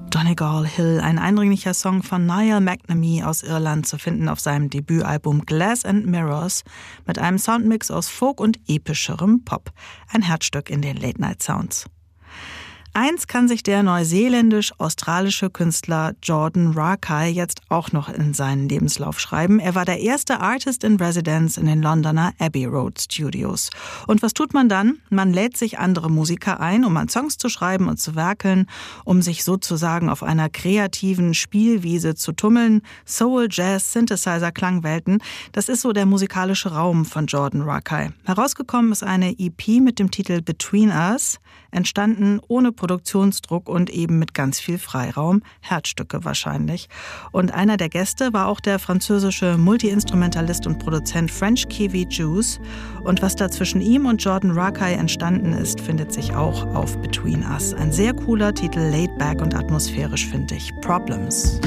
Donegal Hill, ein eindringlicher Song von Niall McNamee aus Irland, zu finden auf seinem Debütalbum Glass and Mirrors mit einem Soundmix aus Folk und epischerem Pop. Ein Herzstück in den Late-Night-Sounds. Eins kann sich der neuseeländisch-australische Künstler Jordan Rakei jetzt auch noch in seinen Lebenslauf schreiben. Er war der erste Artist in Residence in den Londoner Abbey Road Studios. Und was tut man dann? Man lädt sich andere Musiker ein, um an Songs zu schreiben und zu werkeln, um sich sozusagen auf einer kreativen Spielwiese zu tummeln. Soul, Jazz, Synthesizer, Klangwelten, das ist so der musikalische Raum von Jordan Rakei. Herausgekommen ist eine EP mit dem Titel Between Us, entstanden ohne Produktionsdruck und eben mit ganz viel Freiraum, Herzstücke wahrscheinlich. Und einer der Gäste war auch der französische Multi-Instrumentalist und Produzent French Kiwi Juice. Und was da zwischen ihm und Jordan Rakei entstanden ist, findet sich auch auf Between Us. Ein sehr cooler Titel, laid back und atmosphärisch, finde ich. Problems.